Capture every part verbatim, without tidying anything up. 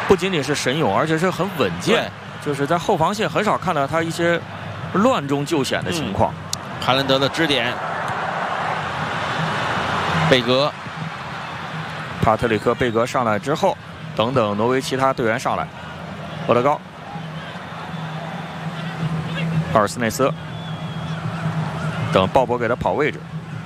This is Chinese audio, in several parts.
不仅仅是神勇，而且是很稳健，就是在后防线很少看到他一些乱中救险的情况。 嗯、哈兰德的支点，贝格、 帕特里克·贝格上来之后，等等挪威其他队员上来，奥德高、奥尔斯内斯等鲍勃给他跑位置。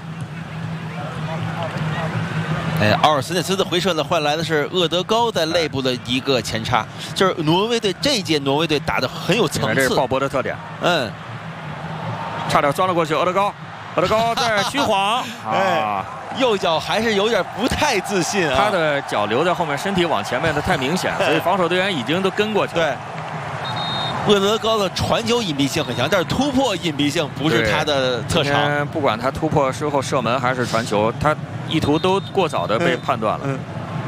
哎，奥尔斯内斯的回撤呢，换来的是厄德高在内部的一个前插，就是挪威队这一届挪威队打得很有层次。 这是鲍勃的特点。 嗯， 差点钻了过去，厄德高，厄德高在虚晃， 啊，右脚还是有点不太自信啊。 他的脚留在后面，身体往前面的太明显，所以防守队员已经都跟过去了。 对，厄德高的传球隐蔽性很强，但是突破隐蔽性不是他的特长。 不管他突破之后射门还是传球，他。 意图都过早的被判断了。嗯嗯、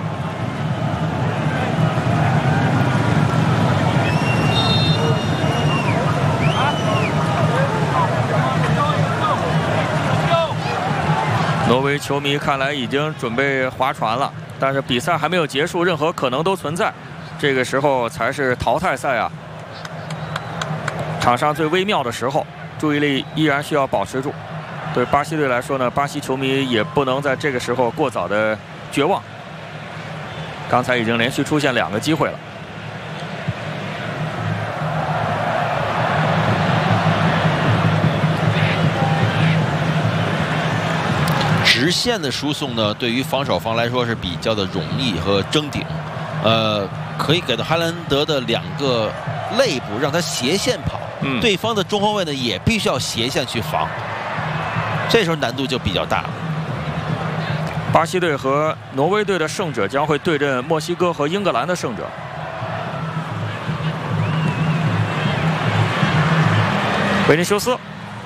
挪威球迷看来已经准备划船了，但是比赛还没有结束，任何可能都存在。这个时候才是淘汰赛啊，场上最微妙的时候，注意力依然需要保持住。 对巴西队来说呢，巴西球迷也不能在这个时候过早的绝望。刚才已经连续出现两个机会了。 直线的输送呢，对于防守方来说是比较的容易和争顶。呃，可以给到哈兰德的两个肋部，让他斜线跑。嗯，对方的中后卫呢，也必须要斜线去防。 这时候难度就比较大了。 巴西队和挪威队的胜者将会对阵墨西哥和英格兰的胜者。维尼修斯、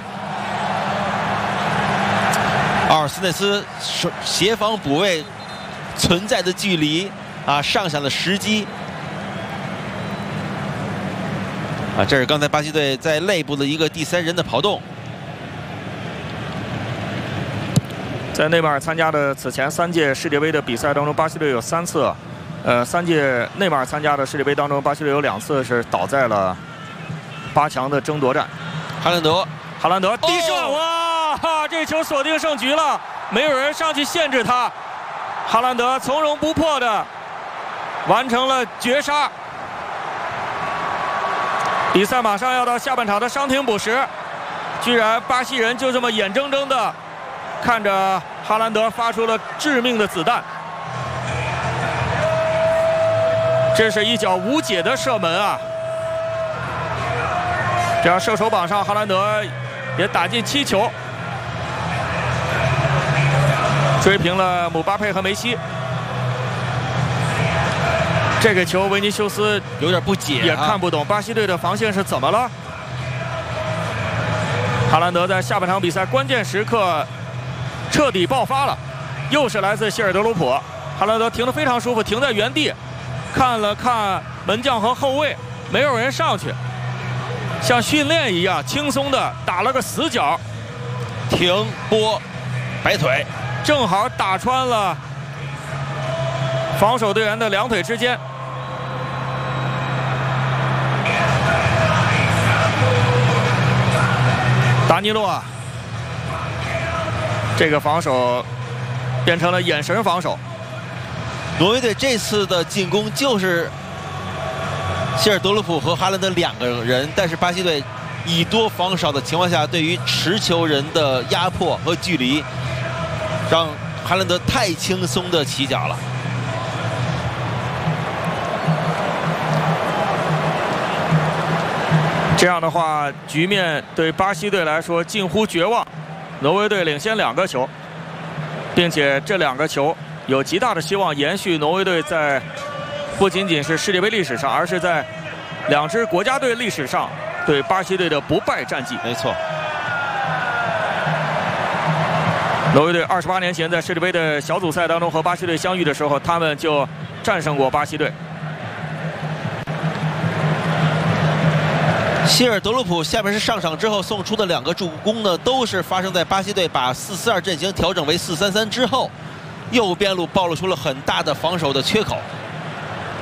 奥尔斯内斯协防补位存在的距离啊，上抢的时机啊，这是刚才巴西队在内部的一个第三人的跑动。 在内马尔参加的此前三届世界杯的比赛当中，巴西队有三次，呃，三届内马尔参加的世界杯当中，巴西队有两次是倒在了八强的争夺战。 哈兰德， 哈兰德低射，哦、哇，这球锁定胜局了，没有人上去限制他，哈兰德从容不迫的完成了绝杀。比赛马上要到下半场的伤停补时，居然巴西人就这么眼睁睁的。 看着哈兰德发出了致命的子弹，这是一脚无解的射门啊！这样射手榜上，哈兰德也打进七球，追平了姆巴佩和梅西。这个球，维尼修斯有点不解、啊， 也看不懂巴西队的防线是怎么了。哈兰德在下半场比赛关键时刻。 彻底爆发了，又是来自希尔德鲁普。哈兰德停得非常舒服，停在原地，看了看门将和后卫，没有人上去，像训练一样轻松的打了个死角， 停拨，摆腿， 正好打穿了防守队员的两腿之间。达尼洛。 这个防守变成了眼神防守。 挪威队这次的进攻就是希尔德鲁普和哈兰德两个人，但是巴西队以多防少的情况下，对于持球人的压迫和距离，让哈兰德太轻松的起脚了。 这样的话，局面对巴西队来说近乎绝望。 挪威队领先两个球，并且这两个球有极大的希望延续挪威队在不仅仅是世界杯历史上，而是在两支国家队历史上对巴西队的不败战绩。 没错， 挪威队二十八年前在世界杯的小组赛当中和巴西队相遇的时候，他们就战胜过巴西队。 希尔德鲁普下面是上场之后送出的两个助攻呢，都是发生在巴西队把四四二阵型调整为四三三之后，右边路暴露出了很大的防守的缺口。